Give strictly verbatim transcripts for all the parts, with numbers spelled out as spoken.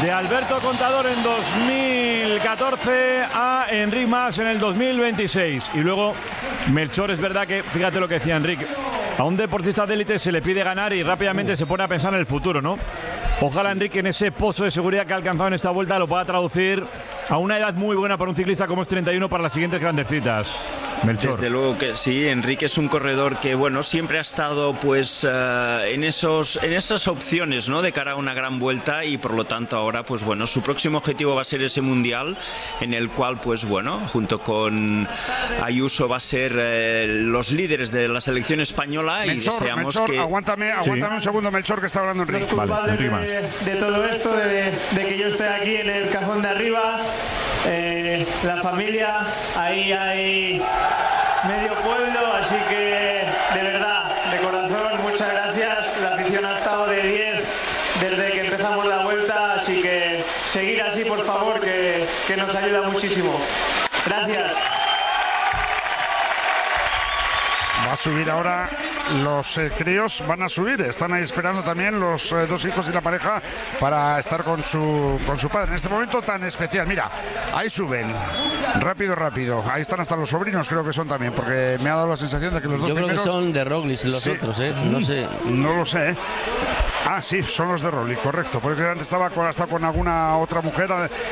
de Alberto Contador en dos mil catorce a Enric Mas en el dos mil veintiséis. Y luego Melchor, es verdad que, fíjate lo que decía Enric, a un deportista de élite se le pide ganar y rápidamente se pone a pensar en el futuro, ¿no? Ojalá sí. Enrique en ese pozo de seguridad que ha alcanzado en esta vuelta lo pueda traducir a una edad muy buena para un ciclista como es treinta y uno para las siguientes grandes citas. Melchor. Desde luego que sí, Enrique es un corredor que bueno siempre ha estado pues uh, en esos en esas opciones, ¿no?, de cara a una gran vuelta, y por lo tanto ahora pues bueno su próximo objetivo va a ser ese mundial en el cual pues bueno junto con Ayuso va a ser eh, los líderes de la selección española. Melchor, y deseamos Melchor, que aguántame, aguántame sí. un segundo, Melchor, que está hablando Enrique. Los culpables vale, de, de todo esto, de, de que yo esté aquí en el cajón de arriba, eh, la familia, ahí hay medio pueblo, así que de verdad, de corazón, muchas gracias. La afición ha estado de diez desde que empezamos la vuelta, así que seguir así, por favor, que, que nos ayuda muchísimo. Gracias. Va a subir ahora, los eh, críos van a subir, están ahí esperando también los eh, dos hijos y la pareja para estar con su con su padre en este momento tan especial. Mira, ahí suben, rápido, rápido, ahí están hasta los sobrinos, creo que son también, porque me ha dado la sensación de que los dos Yo creo primeros... que son de Roglic los sí. otros, ¿eh? No sé. No lo sé, ¿eh? Ah, sí, son los de Roglic, correcto, porque antes estaba con, hasta con alguna otra mujer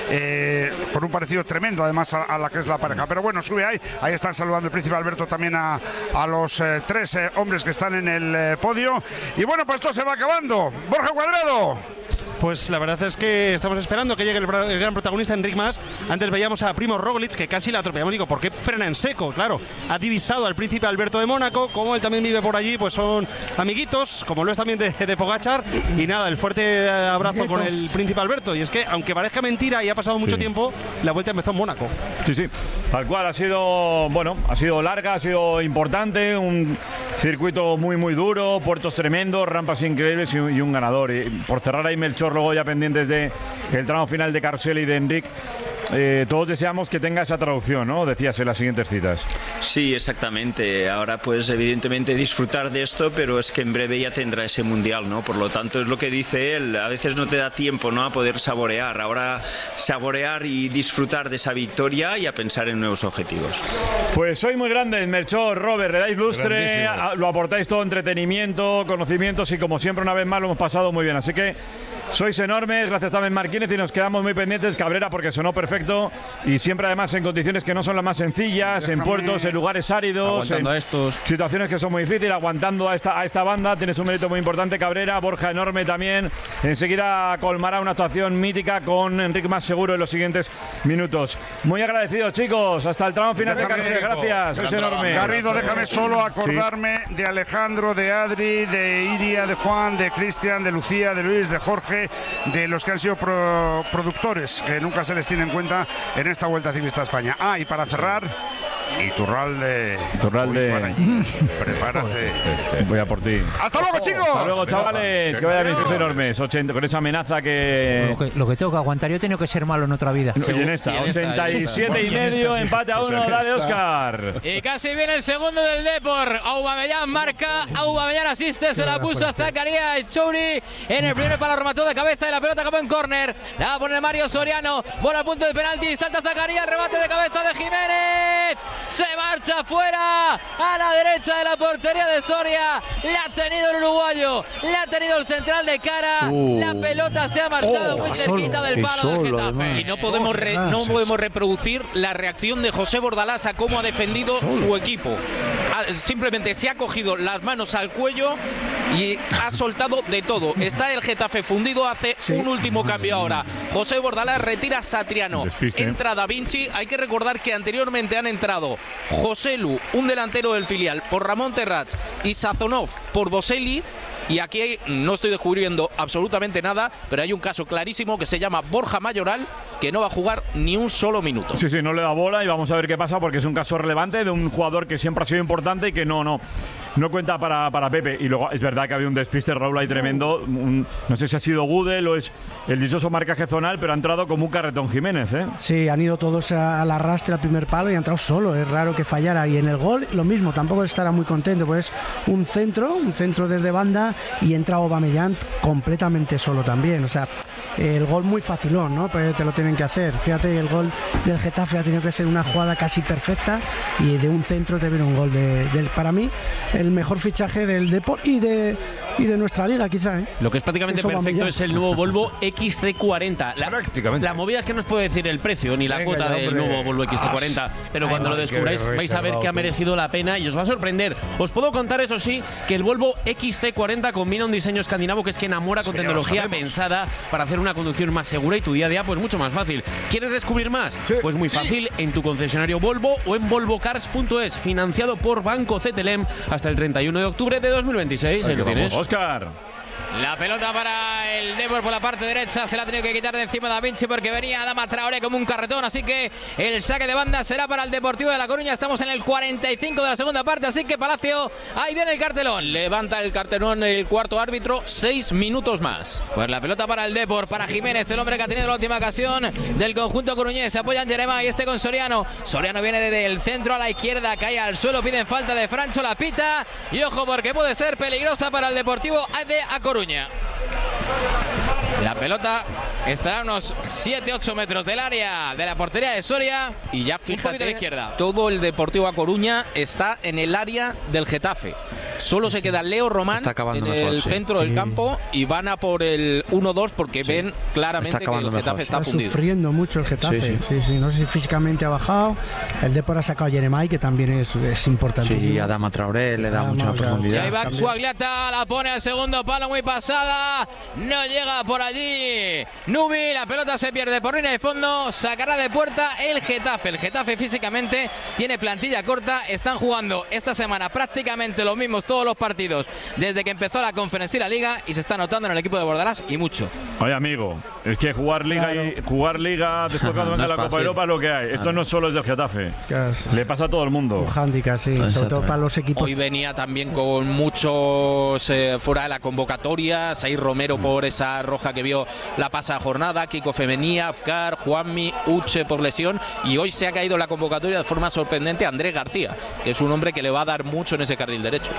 eh, con un parecido tremendo además a, a la que es la pareja, pero bueno, sube ahí, ahí están saludando el príncipe Alberto también a, a los eh, tres eh, hombres que están en el eh, podio, y bueno, pues esto se va acabando. Borja Cuadrado. Pues la verdad es que estamos esperando que llegue el, el gran protagonista, Enric Mas. Antes veíamos a Primo Roglic, que casi la atropellamos. Digo, ¿por qué frena en seco? Claro, ha divisado al príncipe Alberto de Mónaco. Como él también vive por allí, pues son amiguitos, como lo es también de, de Pogačar. Y nada, el fuerte abrazo con el príncipe Alberto. Y es que, aunque parezca mentira y ha pasado mucho sí. tiempo, la vuelta empezó en Mónaco. Sí, sí, tal cual. Ha sido, bueno, ha sido larga, ha sido importante. Un circuito muy, muy duro, puertos tremendos, rampas increíbles y, y un ganador. Y por cerrar ahí, Melchor, luego ya pendientes de el tramo final de Carusel y de Enric. Eh, todos deseamos que tenga esa traducción, ¿no? Decías en las siguientes citas. Sí, exactamente. Ahora pues evidentemente disfrutar de esto, pero es que en breve ya tendrá ese mundial, ¿no? Por lo tanto es lo que dice él, a veces no te da tiempo, ¿no?, a poder saborear. Ahora saborear y disfrutar de esa victoria y a pensar en nuevos objetivos. Pues soy muy grande, Melchor, Robert, le dais lustre, a, lo aportáis todo entretenimiento, conocimientos y como siempre una vez más lo hemos pasado muy bien. Así que sois enormes, gracias también Marquínez, y nos quedamos muy pendientes. Cabrera porque sonó perfecto y siempre además en condiciones que no son las más sencillas, déjame, en puertos, en lugares áridos, en a estos. situaciones que son muy difíciles, aguantando a esta, a esta banda. Tienes un mérito muy importante, Cabrera. Borja enorme también. Enseguida colmará una actuación mítica con Enric Mas seguro en los siguientes minutos. Muy agradecidos, chicos, hasta el tramo final déjame de Carusel. Gracias, sois enorme. Garrido, déjame solo acordarme sí. de Alejandro, de Adri, de Iria, de Juan, de Cristian, de Lucía, de Luis, de Jorge, de los que han sido pro, productores, que nunca se les tiene en cuenta en esta Vuelta Ciclista a España. Ah, y para cerrar, Iturralde. Iturralde. Prepárate. Voy a por ti. ¡Hasta luego, chicos! Hasta luego, chavales. Que vayan bien, sois enormes. ochenta, con esa amenaza que... Lo, que... lo que tengo que aguantar, yo he tenido que ser malo en otra vida. No, y en esta, ochenta y siete y medio, empate a uno, dale, Óscar. Y casi viene el segundo del Depor. Aubameyang marca, Aubameyang asiste, se la puso a Zakaria Echouri en el primer palo, remató de cabeza y la pelota acabó en córner. La va a poner Mario Soriano, bola a punto de penalti, salta Zakaria, remate de cabeza de Jiménez. Se marcha fuera a la derecha de la portería de Soria. La ha tenido el uruguayo, la ha tenido el central de cara. Uh. La pelota se ha marchado oh, muy cerquita solo, del palo del Getafe. Y no podemos, re, no podemos reproducir la reacción de José Bordalás a cómo ha defendido solo. su equipo. Ha, simplemente se ha cogido las manos al cuello y ha soltado de todo. Está el Getafe fundido, hace sí. un último cambio ahora. José Bordalás retira a Satriano. Despiste. Entra Da Vinci. Hay que recordar que anteriormente han entrado José Lu, un delantero del filial, por Ramón Terrats, y Sazonov por Boselli. Y aquí no estoy descubriendo absolutamente nada, pero hay un caso clarísimo que se llama Borja Mayoral, que no va a jugar ni un solo minuto. Sí, sí, no le da bola y vamos a ver qué pasa, porque es un caso relevante de un jugador que siempre ha sido importante y que no, no, no cuenta para, para Pepe. Y luego es verdad que había un despiste, Raúl, ahí tremendo. Un, no sé si ha sido Gudel o es el dichoso marcaje zonal, pero ha entrado como un carretón Jiménez, ¿eh? Sí, han ido todos al arrastre al primer palo y ha entrado solo. Es raro que fallara. Y en el gol lo mismo, tampoco estará muy contento, pues un centro, un centro desde banda y entra Aubameyang completamente solo también. O sea, eh, el gol muy facilón, ¿no? Pues te lo tienen que hacer. Fíjate, el gol del Getafe ha tenido que ser una jugada casi perfecta y de un centro te viene un gol de, del, para mí, el mejor fichaje del Depor y de, y de nuestra liga, quizá, ¿eh? Lo que es prácticamente Eso perfecto es el nuevo Volvo X C cuarenta. La, prácticamente. La movida es que no os puedo decir el precio ni la Venga, cuota del hombre. nuevo Volvo X C cuarenta, pero Ay, cuando ay, lo descubráis qué vais a ver que ha reservado merecido la pena y os va a sorprender. Os puedo contar, eso sí, que el Volvo X C cuarenta combina un diseño escandinavo que es que enamora con Sí, tecnología lo sabemos. pensada para hacer una conducción más segura y tu día a día pues mucho más fácil. ¿Quieres descubrir más? Pues muy fácil, en tu concesionario Volvo o en volvocars punto es, financiado por Banco C T L M hasta el treinta y uno de octubre de dos mil veintiséis. Ahí lo tienes. Óscar. La pelota para el Depor por la parte derecha, se la ha tenido que quitar de encima Da Vinci porque venía Adama Traoré como un carretón, así que el saque de banda será para el Deportivo de La Coruña. Estamos en el cuarenta y cinco de la segunda parte, así que Palacio, ahí viene el cartelón. Levanta el cartelón el cuarto árbitro, seis minutos más. Pues la pelota para el Depor, para Jiménez, el hombre que ha tenido la última ocasión del conjunto coruñés. Se apoyan Jeremá y este con Soriano. Soriano viene desde el centro a la izquierda, cae al suelo, piden falta de Francho, la pita. Y ojo porque puede ser peligrosa para el Deportivo de A Coruña. La pelota estará a unos siete ocho metros del área de la portería de Soria. Y ya Un poquito fíjate, de izquierda. todo el Deportivo A Coruña está en el área del Getafe. Solo se queda Leo Román Está acabando en mejor, el sí. centro Sí. del campo y van a por el uno dos porque ven claramente Está que acabando el Getafe mejor. está, Está fundido. sufriendo mucho el Getafe. Sí, Sí, sí. sí. No sé si físicamente ha bajado. El Depor ha sacado a Jeremai, que también es, es importantísimo. Sí, Adama Traoré le da Adama, mucha claro. Y profundidad. ahí va También. Cuagliata, la pone al segundo palo, muy pasada. No llega por allí Nubi, la pelota se pierde por línea de fondo. Sacará de puerta el Getafe. El Getafe físicamente tiene plantilla corta. Están jugando esta semana prácticamente los mismos todos los partidos desde que empezó la Conference y la Liga, y se está notando en el equipo de Bordalás y mucho. Oye, amigo, es que jugar Liga y jugar Liga después cuando venga No es la Copa fácil. Europa es lo que hay. Esto no solo es del Getafe. Que es Le pasa a todo el mundo. un hándicap, sí. Sobre todo para los equipos. Hoy venía también con muchos eh, fuera de la convocatoria. Said Romero por esa roja que vio la pasada jornada. Kiko Femenía, Abkar, Juanmi, Uche por lesión. Y hoy se ha caído la convocatoria de forma sorprendente Andrés García, que es un hombre que le va a dar mucho en ese carril derecho.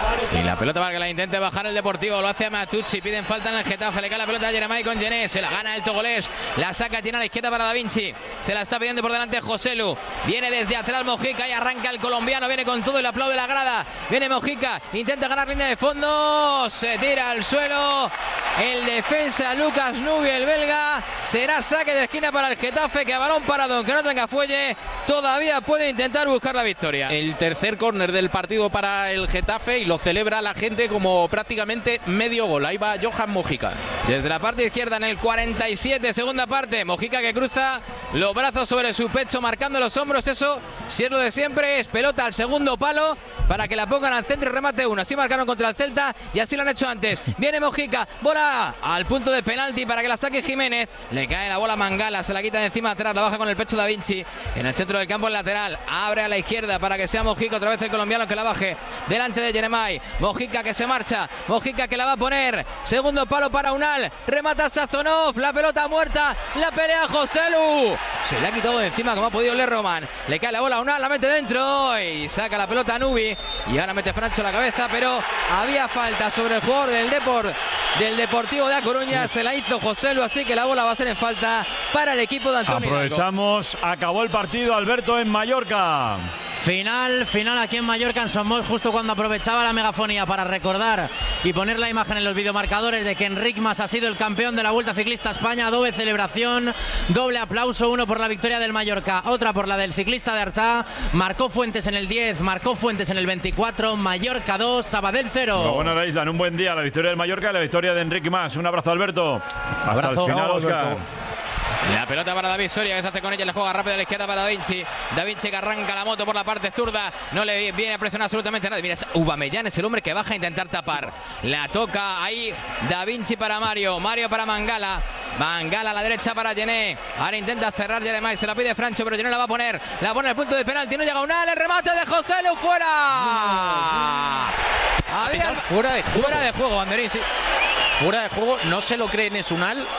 Y la pelota para que la intente bajar el Deportivo, lo hace a Matucci, piden falta en el Getafe, le cae la pelota a Jeremai con Gené, se la gana el togolés, la saca, tiene a la izquierda para Da Vinci, se la está pidiendo por delante Joselu, viene desde atrás Mojica y arranca el colombiano, viene con todo y le aplaude la grada, viene Mojica, intenta ganar línea de fondo, se tira al suelo, el defensa Lucas Nubi, el belga, será saque de esquina para el Getafe, que a balón parado, aunque no tenga fuelle, todavía puede intentar buscar la victoria. El tercer córner del partido para el Getafe y lo celebra la gente como prácticamente medio gol. Ahí va Johan Mojica. Desde la parte izquierda en el cuarenta y siete, segunda parte, Mojica que cruza los brazos sobre su pecho marcando los hombros, eso si es lo de siempre, es pelota al segundo palo para que la pongan al centro y remate uno. Así marcaron contra el Celta y así lo han hecho antes. Viene Mojica, bola al punto de penalti para que la saque Jiménez, le cae la bola a Mangala, se la quita de encima atrás, la baja con el pecho Da Vinci, en el centro del campo el lateral, abre a la izquierda para que sea Mojica, otra vez el colombiano que la baje delante de Jeremai. Mojica que se marcha, Mojica que la va a poner, segundo palo para Unal, remata Sazonov, la pelota muerta, la pelea Joselu, se le ha quitado de encima como ha podido Le Roman, le cae la bola a Unal, la mete dentro y saca la pelota a Nubi y ahora mete Francho la cabeza, pero había falta sobre el jugador del Depor, del Deportivo de A Coruña, se la hizo Joselu, así que la bola va a ser en falta para el equipo de Antonio Hidalgo. Aprovechamos, acabó el partido, Alberto, en Mallorca. Final, final aquí en Mallorca, en Somos, justo cuando aprovechaba la megafonía para recordar y poner la imagen en los videomarcadores de que Enric Mas ha sido el campeón de la Vuelta Ciclista a España. Doble celebración, doble aplauso, uno por la victoria del Mallorca, otra por la del ciclista de Artà. Marcó Fuentes en el diez, marcó Fuentes en el veinticuatro, Mallorca dos, Sabadell cero. Bueno, la isla, en un buen día, la victoria del Mallorca y la victoria de Enric Mas. Un abrazo, Alberto. Hasta Abrazo. el final, Chao, Óscar. Alberto. La pelota para David Soria, que se hace con ella, le juega rápido a la izquierda para Da Vinci. Da Vinci que arranca la moto por la parte zurda, no le viene a presionar absolutamente nada. Mira, es Aubameyang, es el hombre que baja a intentar tapar. La toca ahí Da Vinci para Mario, Mario para Mangala. Mangala a la derecha para Gené. Ahora intenta cerrar Jeremai, se la pide Francho, pero Gené la va a poner. La pone al punto de penalti, no llega Unal, el remate de Joselu fuera. Había fuera de juego. Fuera de juego, Banderín, sí. Fuera de juego, no se lo cree Nesunal.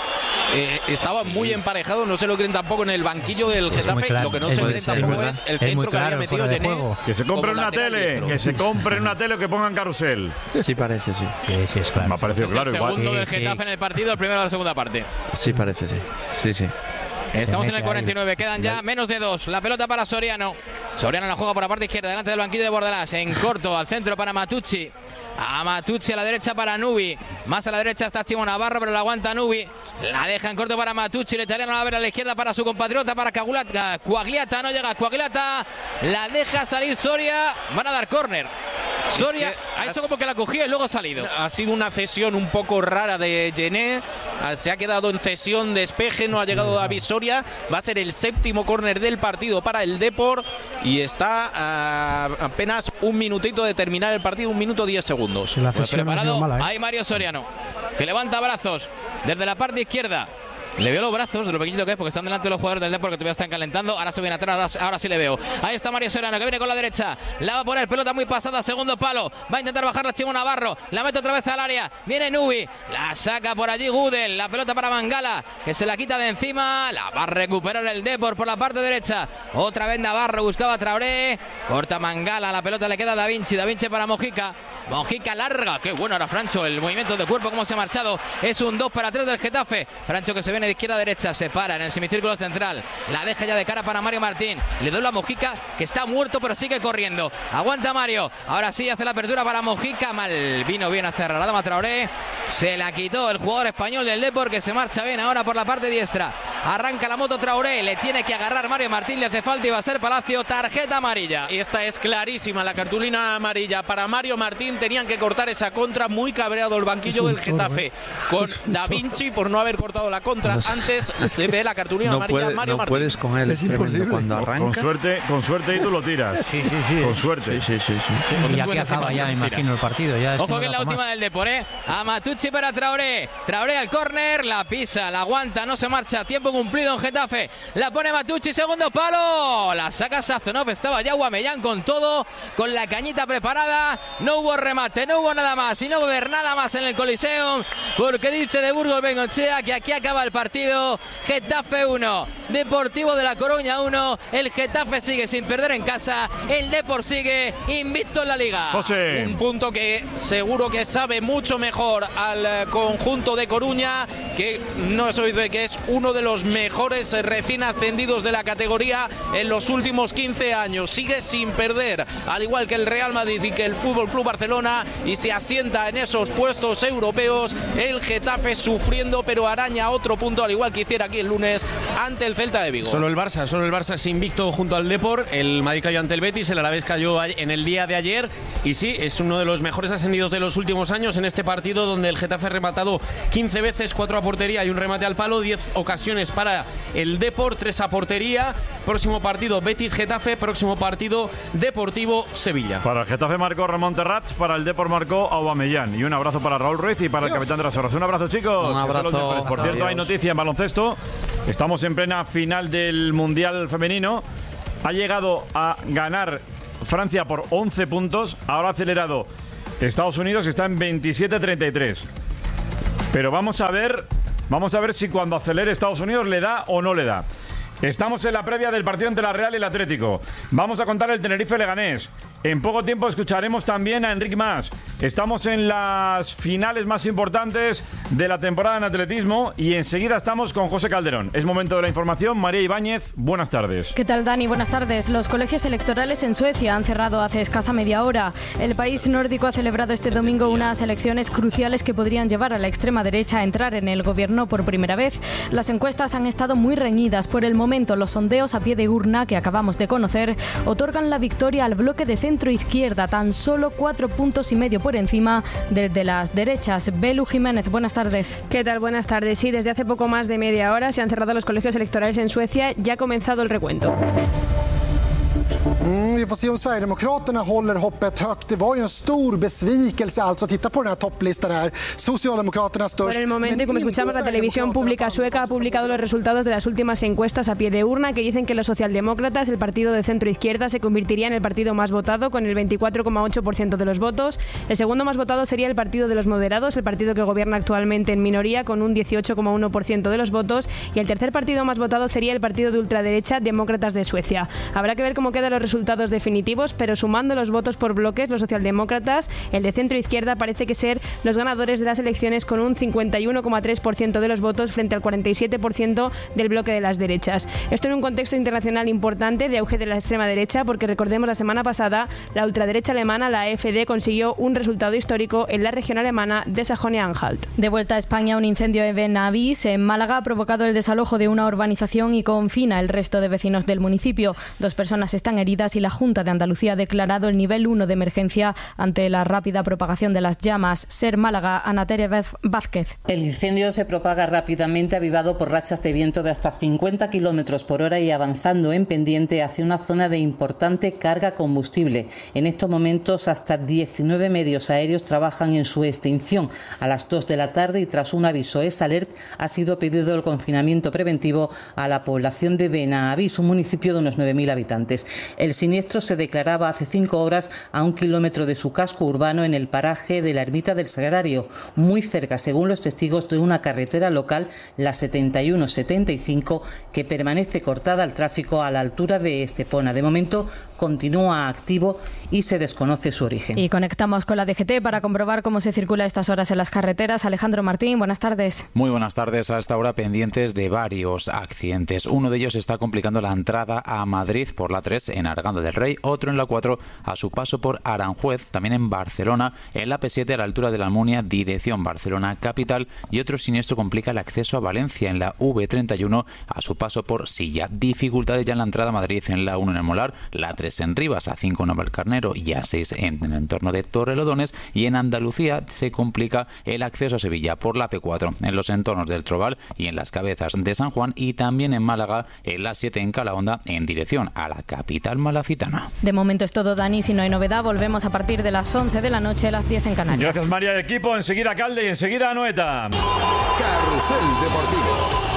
eh, estaba muy emparejado, no se lo creen tampoco en el banquillo del Getafe, claro. Lo que no es se creen tampoco es el centro es que había metido Gené. Que se compren una tele, diestro. que se compren una tele o que pongan carrusel. Sí parece, sí. Sí, sí es claro. Me ha parecido es claro el igual. segundo Sí, del Getafe sí. en el partido, el primero de la segunda parte. Sí parece, sí. Sí, sí. Estamos en el cuarenta y nueve, quedan ya menos de dos. La pelota para Soriano. Soriano la juega por la parte izquierda, delante del banquillo de Bordalás. En corto, al centro para Matucci. A Matucci a la derecha para Nubi. Más a la derecha está Chimo Navarro, pero la aguanta Nubi. La deja en corto para Matucci. El italiano la ver a la izquierda para su compatriota, para Coagliata. Coagliata, no llega Coagliata. La deja salir Soria. Van a dar córner. Soria es que ha hecho como que la cogía y luego ha salido. Ha sido una cesión un poco rara de Gené. Se ha quedado en cesión, despeje, no ha llegado David Soria. Va a ser el séptimo córner del partido para el Depor y está a apenas un minutito de terminar el partido, un minuto diez segundos. La pues preparado, mala, ¿eh? Hay Mario Soriano, que levanta brazos desde la parte izquierda. Le veo los brazos, de lo pequeñito que es, porque están delante de los jugadores del Depor que todavía están calentando. Ahora se viene atrás, ahora sí le veo. Ahí está Mario Soriano, que viene con la derecha. La va a poner, pelota muy pasada, segundo palo. Va a intentar bajar la Chimo Navarro. La mete otra vez al área. Viene Nubi. La saca por allí Gudel. La pelota para Mangala, que se la quita de encima. La va a recuperar el Depor por la parte derecha. Otra vez Navarro, buscaba a Traoré. Corta Mangala, la pelota le queda a Da Vinci. Da Vinci para Mojica. Mojica larga. Qué bueno ahora Francho, el movimiento de cuerpo, cómo se ha marchado. Es un dos para tres del Getafe. Francho que se viene de izquierda a derecha, se para en el semicírculo central, la deja ya de cara para Mario Martín, le doy la Mojica, que está muerto pero sigue corriendo, aguanta Mario, ahora sí hace la apertura para Mojica, mal, vino bien a cerrar la dama Traoré, se la quitó el jugador español del Depor, que se marcha bien ahora por la parte diestra, arranca la moto Traoré, le tiene que agarrar Mario Martín, le hace falta y va a ser Palacio, tarjeta amarilla. Y esta es clarísima, la cartulina amarilla para Mario Martín, tenían que cortar esa contra, muy cabreado el banquillo del Getafe, con Da Vinci por no haber cortado la contra antes. Se ve la cartulina no amarilla puede, Mario no Martín. puedes con él, es, es imposible cuando arranca. Con suerte, con suerte y tú lo tiras. Sí, sí, sí. Con suerte. Sí, sí, sí. sí. sí y aquí acaba ya, imagino, el partido. Ya es Ojo que, que es la última del Depor, ¿eh? A Matucci para Traoré. Traoré al córner, la pisa, la aguanta, no se marcha. Tiempo cumplido en Getafe. La pone Matucci, segundo palo. La saca Sazonov, estaba ya Guamellán con todo, con la cañita preparada. No hubo remate, no hubo nada más y no va a haber nada más en el Coliseum, porque dice de Burgos Bengochea que aquí acaba el partido. Getafe uno, Deportivo de La Coruña uno. El Getafe sigue sin perder en casa. El Depor sigue invicto en la Liga. José. Un punto que seguro que sabe mucho mejor al conjunto de Coruña, que no soy de que es uno de los mejores recién ascendidos de la categoría en los últimos quince años. Sigue sin perder, al igual que el Real Madrid y que el Fútbol Club Barcelona, y se asienta en esos puestos europeos. El Getafe sufriendo, pero araña otro punto, al igual que hiciera aquí el lunes ante el Celta de Vigo. Solo el Barça, solo el Barça es invicto junto al Depor. El Madrid cayó ante el Betis, el Alavés cayó en el día de ayer. Y sí, es uno de los mejores ascendidos de los últimos años en este partido, donde el Getafe ha rematado quince veces, cuatro a portería y un remate al palo, diez ocasiones para el Depor, tres a portería. Próximo partido Betis-Getafe, próximo partido Deportivo-Sevilla. Para el Getafe marcó Ramón Terrats, para el Depor marcó Aubameyang. Y un abrazo para Raúl Ruiz y para Dios. El capitán de las horas. Un abrazo, chicos. Un abrazo. Por cierto, Adiós. Hay noticia en baloncesto. Estamos en plena final del Mundial Femenino. Ha llegado a ganar Francia por once puntos. Ahora ha acelerado Estados Unidos, está en veintisiete treinta y tres. Pero vamos a ver, vamos a ver si cuando acelere Estados Unidos le da o no le da. Estamos en la previa del partido entre la Real y el Atlético. Vamos a contar el Tenerife-Leganés. En poco tiempo escucharemos también a Enric Mas. Estamos en las finales más importantes de la temporada en atletismo y enseguida estamos con José Calderón. Es momento de la información. María Ibáñez, buenas tardes. ¿Qué tal, Dani? Buenas tardes. Los colegios electorales en Suecia han cerrado hace escasa media hora. El país nórdico ha celebrado este domingo unas elecciones cruciales que podrían llevar a la extrema derecha a entrar en el gobierno por primera vez. Las encuestas han estado muy reñidas. Por el momento, los sondeos a pie de urna que acabamos de conocer otorgan la victoria al bloque de centro izquierda, tan solo cuatro puntos y medio por encima del de las derechas. Belu Jiménez, buenas tardes. ¿Qué tal? Buenas tardes. Sí, desde hace poco más de media hora se han cerrado los colegios electorales en Suecia. Ya ha comenzado el recuento. Mm, vi får se om Sverigedemokraterna håller hoppet högt. Det var ju en stor besvikelse alltså. Titta på den här topplistan här. Socialdemokraterna störst. Por el momento, como escuchamos, la televisión pública sueca ha publicado los resultados de las últimas encuestas a pie de urna que dicen que los socialdemócratas, el partido de centro-izquierda, se convertiría en el partido más votado con el veinticuatro coma ocho por ciento de los votos. El segundo más votado sería el partido de los moderados, el partido que gobierna actualmente en minoría con un dieciocho coma uno por ciento de los votos. Y el tercer partido más votado sería el partido de ultraderecha Demócratas de Suecia. Habrá que ver cómo quedan los resultados definitivos, pero sumando los votos por bloques, los socialdemócratas, el de centro-izquierda, parece que ser los ganadores de las elecciones con un cincuenta y uno coma tres por ciento de los votos frente al cuarenta y siete por ciento del bloque de las derechas. Esto en un contexto internacional importante de auge de la extrema derecha, porque recordemos la semana pasada la ultraderecha alemana, la AfD, consiguió un resultado histórico en la región alemana de Sajonia-Anhalt. De vuelta a España, un incendio en Benavís, en Málaga, ha provocado el desalojo de una urbanización y confina el resto de vecinos del municipio. Dos personas están heridas y la Junta de Andalucía ha declarado el nivel uno de emergencia ante la rápida propagación de las llamas. Ser Málaga, Ana Tere Vázquez. El incendio se propaga rápidamente, avivado por rachas de viento de hasta cincuenta kilómetros por hora y avanzando en pendiente hacia una zona de importante carga combustible. En estos momentos, hasta diecinueve medios aéreos trabajan en su extinción. A las dos de la tarde y tras un aviso S-Alert, ha sido pedido el confinamiento preventivo a la población de Benavís, un municipio de unos nueve mil habitantes. El siniestro se declaraba hace cinco horas a un kilómetro de su casco urbano en el paraje de la Ermita del Sagrario, muy cerca, según los testigos, de una carretera local, la setenta y uno setenta y cinco, que permanece cortada al tráfico a la altura de Estepona. De momento continúa activo y se desconoce su origen. Y conectamos con la D G T para comprobar cómo se circula a estas horas en las carreteras. Alejandro Martín, buenas tardes. Muy buenas tardes. A esta hora pendientes de varios accidentes. Uno de ellos está complicando la entrada a Madrid por la tres en Arganda del Rey, otro en la cuatro a su paso por Aranjuez, también en Barcelona, en la P siete a la altura de la Almunia, dirección Barcelona capital, y otro siniestro complica el acceso a Valencia en la V treinta y uno a su paso por Silla. Dificultades ya en la entrada a Madrid en la uno en el Molar, la tres en Rivas, a cinco en Navalcarnero y a seis en el entorno de Torrelodones, y en Andalucía se complica el acceso a Sevilla por la P cuatro en los entornos del Trobal y en las Cabezas de San Juan, y también en Málaga en la siete en Calahonda en dirección a la capital malacitana. De momento es todo, Dani. Si no hay novedad, volvemos a partir de las once de la noche, a las diez en Canarias. Gracias, María, de equipo. Enseguida Calde y enseguida Anoeta. Carrusel Deportivo.